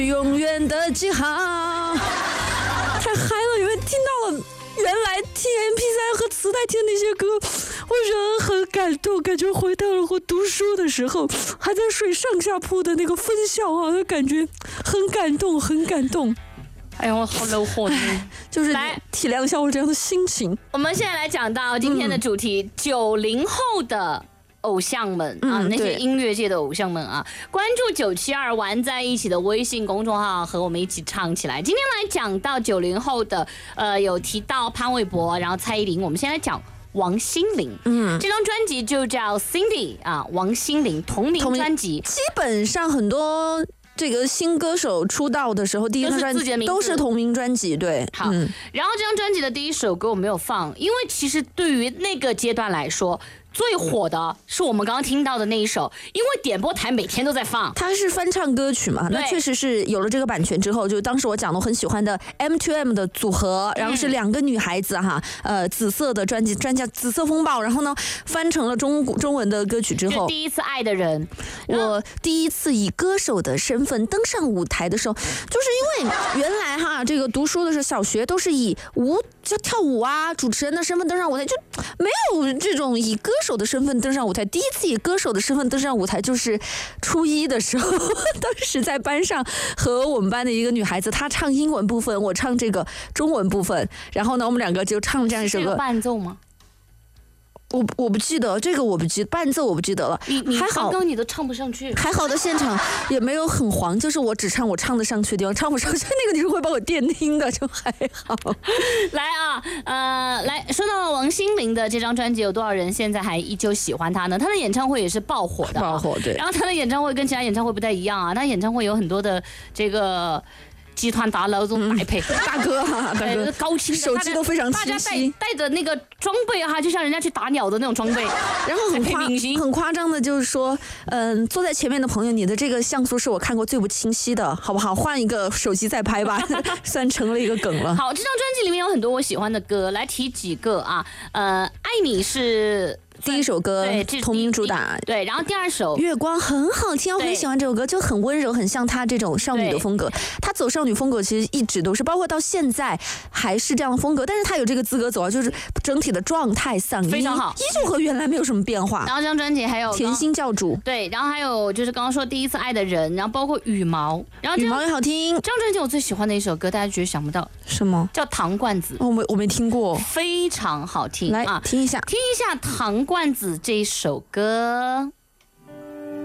永远的记号，太嗨了！因为听到了原来听 MP3 和磁带听的那些歌，我觉得很感动，感觉回到了我读书的时候，还在睡上下铺的那个分校啊，感觉很感动，很感动。 哎呦，好恼火！ 就是体谅一下我这样的心情。 我们现在来讲到今天的主题，90后的偶像们啊，那些音乐界的偶像们啊，关注972玩在一起的微信公众号，和我们一起唱起来。今天来讲到90后的，有提到潘玮柏，然后蔡依林，我们先来讲王心凌。这张专辑就叫 Cindy 啊，王心凌同名专辑。 基本上很多这个新歌手出道的时候，第一张专辑都是同名专辑，对。 好，然后这张专辑的第一首歌我没有放，因为其实对于那个阶段来说，最火的是我们刚刚听到的那一首，因为点播台每天都在放。 它是翻唱歌曲嘛，那确实是有了这个版权之后，就当时我讲的我很喜欢的 M2M 的组合，然后是2个女孩子哈，紫色的专辑叫《紫色风暴》，然后呢翻成了中文的歌曲之后， 第一次爱的人， 我第一次以歌手的身份登上舞台的时候，就是因为原来哈这个读书的时候，小学都是以就跳舞啊主持人的身份登上舞台，就没有这种以歌手的身份登上舞台。第一次以歌手的身份登上舞台就是初一的时候，当时在班上和我们班的一个女孩子，她唱英文部分，我唱这个中文部分，然后呢我们2个就唱了这样一首歌。 是这个伴奏吗？ 我不记得这个，我不记得伴奏，我不记得了。 你还好， 刚刚你都唱不上去。 还好的现场也没有很黄，就是我只唱我唱得上去的地方，唱不上去那个你是会把我电听的，就还好。 来啊，来说到王心凌的这张专辑，有多少人现在还依旧喜欢她呢？她的演唱会也是爆火的， 爆火对。 然后她的演唱会跟其他演唱会不太一样啊，她演唱会有很多的这个集团大佬这种搭配， 大哥哈，大哥高清手机都非常清晰， 大家带着那个装备哈，就像人家去打鸟的那种装备， 然后很夸张的，就是说，坐在前面的朋友，你的这个像素是我看过最不清晰的，好不好？换一个手机再拍吧，算成了一个梗了。 好，这张专辑里面有很多我喜欢的歌，来提几个啊，爱你是第一首歌，同名主打， 对，然后第2首月光很好听，我很喜欢这首歌，就很温柔，很像她这种少女的风格。她走少女风格其实一直都是，包括到现在还是这样的风格，但是她有这个资格走啊，就是整体的状态、嗓音非常好， 依旧和原来没有什么变化。 然后这张专辑还有甜心教主， 对，然后还有就是刚刚说第一次爱的人，然后包括羽毛，然后羽毛也好听。 这张专辑我最喜欢的一首歌，大家绝对想不到什么？ 叫糖罐子。 我没听过， 非常好听， 来听一下， 听一下糖罐子这一首歌。